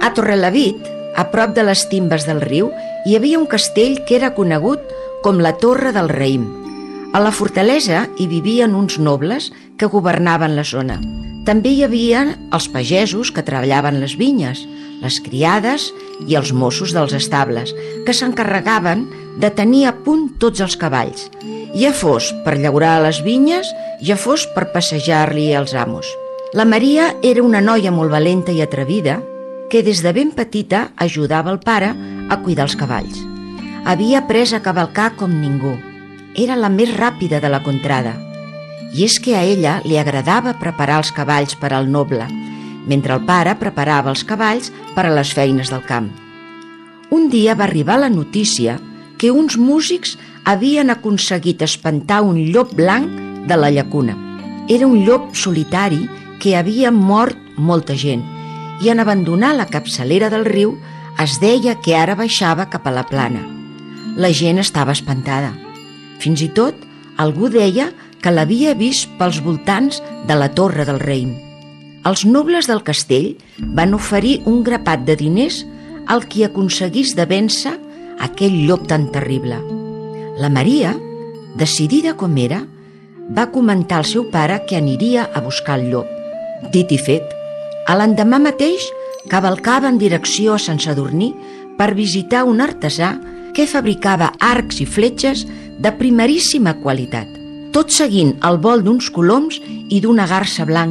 A Torrelavit, a prop de les timbes del riu, hi havia un castell que era conegut com la Torre del Raïm. A la fortalesa hi vivien uns nobles que governaven la zona. També hi havia els pagesos que treballaven les vinyes, les criades i els mossos dels estables, que s'encarregaven de tenir a punt tots els cavalls, ja fos per llaurar les vinyes, ja fos per passejar-li als amos. La Maria era una noia molt valenta i atrevida que des de ben petita ajudava el pare a cuidar els cavalls. Havia après a cavalcar com ningú. Era la més ràpida de la contrada. I és que a ella li agradava preparar els cavalls per al noble, mentre el pare preparava els cavalls per a les feines del camp. Un dia va arribar la notícia que uns músics havien aconseguit espantar un llop blanc de la llacuna. Era un llop solitari que havia mort molta gent i en abandonar la capçalera del riu es deia que ara baixava cap a la plana. La gent estava espantada. Fins i tot algú deia que l'havia vist pels voltants de la Torre del Raïm. Els nobles del castell van oferir un grapat de diners al qui aconseguís de vèncer aquell llop tan terrible. La Maria, decidida com era, va comentar al seu pare que aniria a buscar el llop. Dit i fet, a l'endemà mateix cavalcava en direcció a Sant Sadurní per visitar un artesà que fabricava arcs i fletxes de primeríssima qualitat, tot seguint el vol d'uns coloms i d'una garsa blanca